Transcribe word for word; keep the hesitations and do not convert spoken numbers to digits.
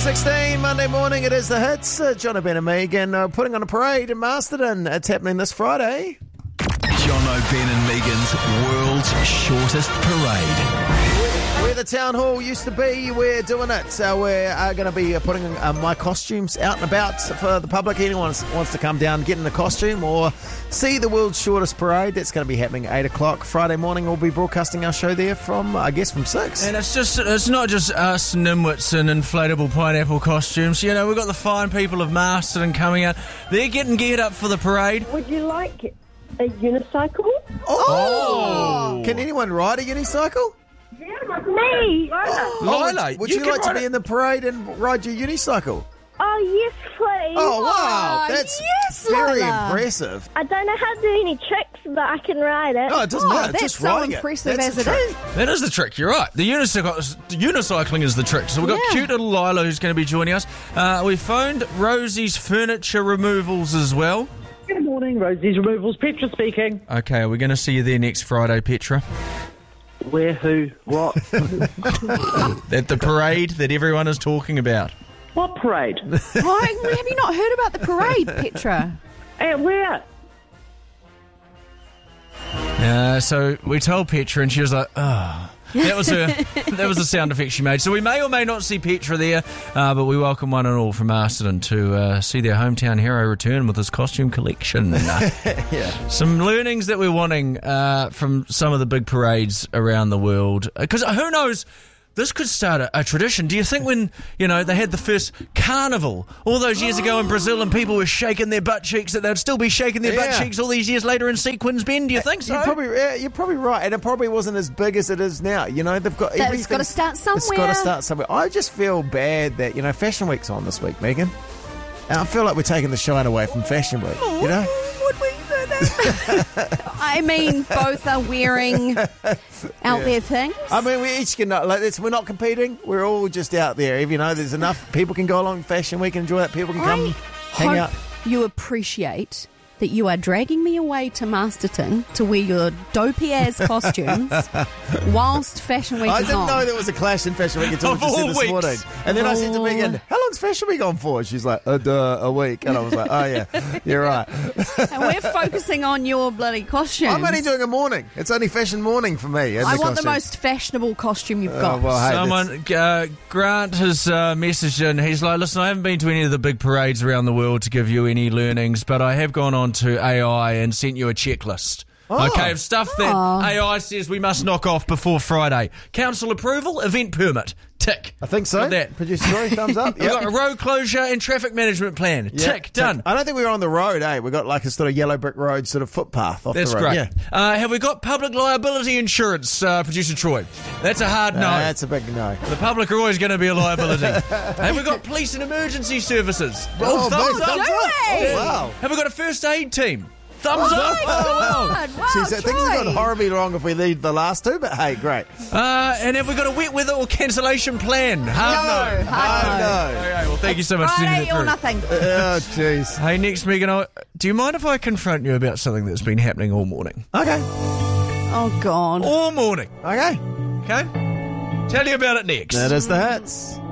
sixteen, Monday morning, it is the hits. Uh, John O'Ben and Megan uh, putting on a parade in Masterton. It's happening this Friday. John O'Ben and Megan's world's shortest parade. Where the town hall used to be, we're doing it. So we're uh, going to be putting uh, my costumes out and about for the public. Anyone wants, wants to come down, get in a costume or see the world's shortest parade. That's going to be happening at eight o'clock Friday morning. We'll be broadcasting our show there from, I guess, from six. And it's just it's not just us nimwits in inflatable pineapple costumes. You know, we've got the fine people of Masterton coming out. They're getting geared up for the parade. Would you like a unicycle? Oh! oh. Can anyone ride a unicycle? Me! Oh, Lila, would you you, can like to ride be it. in the parade and ride your unicycle? Oh, yes, please. Oh, wow. Oh, That's yes, very Lila. impressive. I don't know how to do any tricks, but I can ride it. Oh, it doesn't Oh, matter. that's Just so riding impressive it. That's as the it trick. is. That is the trick, you're right. The unicycle, unicycling is the trick. So we've got Yeah. cute little Lila who's going to be joining us. Uh, we phoned Rosie's Furniture Removals as well. Good morning, Rosie's Removals. Petra speaking. Okay, we're going to see you there next Friday, Petra. Where, who, what? At the parade that everyone is talking about. What parade? Oh, have you not heard about the parade, Petra? At where? Uh, so we told Petra and she was like, oh. That was her. That was the sound effect she made. So we may or may not see Petra there, uh, but we welcome one and all from Masterton to uh, see their hometown hero return with his costume collection. Yeah. Some learnings that we're wanting uh, from some of the big parades around the world. Because who knows, this could start a, a tradition. Do you think when, you know, they had the first carnival all those years ago in Brazil and people were shaking their butt cheeks, that they'd still be shaking their butt Yeah. cheeks all these years later in sequins, Ben? Do you think so? You're probably, yeah, you're probably right. And it probably wasn't as big as it is now. You know, they've got That's everything. gotta start It's got somewhere. to start somewhere. I just feel bad that, you know, Fashion Week's on this week, Megan. And I feel like we're taking the shine away from Fashion Week, you know? Would we do that? I mean, both are wearing out there things. I mean, we each can, like, it's, we're not competing. We're all just out there. If, you know, there's enough people can go along Fashion Week and enjoy that. People can come I hang hope out. you appreciate that you are dragging me away to Masterton to wear your dopey-ass costumes whilst Fashion Week I is didn't on. know there was a clash in Fashion Week until Of we just said all this weeks. morning. And then I said to Oh. Megan, how long's Fashion Week on for? She's like, uh, duh, a week. And I was like, oh, yeah, you're right. And we're focusing on your bloody costumes. I'm only doing a morning. It's only fashion morning for me. in I the want the costume. most fashionable costume you've Oh, got. well, hey, Someone, uh, Grant has uh, messaged in. He's like, listen, I haven't been to any of the big parades around the world to give you any learnings, but I have gone on to A I and sent you a checklist. Oh. Okay, of stuff that Oh. A I says we must knock off before Friday. Council approval, event permit, tick. I think so. Got that. Producer Joy, thumbs up. We've got a road closure and traffic management plan. Yep, Tick, done. I don't think we were on the road, eh? We got like a sort of yellow brick road sort of footpath off That's the road. great. Yeah. Uh, have we got public liability insurance, uh, Producer Troy? That's a hard no. No, that's a big no. The public are always going to be a liability. Have we got police and emergency services? Oh, thumbs big up. thumbs up. Yay! Oh, wow. Have we got a first aid team? Thumbs up. Oh, God. Wow, Jeez, things have Troy. gone horribly wrong if we leave the last two, but hey, great. Uh, and have we got a wet weather or cancellation plan? Hard no. Hard Oh, no. no. Okay, well, thank you so much for sending Friday that or through. nothing. Oh, jeez. Hey, next, Megan, I, do you mind if I confront you about something that's been happening all morning? Okay. Oh, God. All morning, Okay. okay? Tell you about it next. That is the hits.